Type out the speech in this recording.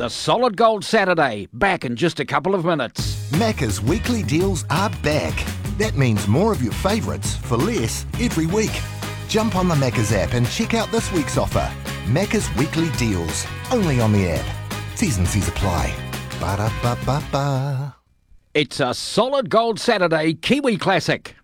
a Solid Gold Saturday, back in just a couple of minutes. Macca's weekly deals are back. That means more of your favourites for less every week. Jump on the Macca's app and check out this week's offer. Macca's weekly deals, only on the app. T's and C's apply. Ba-da-ba-ba-ba. It's a Solid Gold Saturday Kiwi Classic.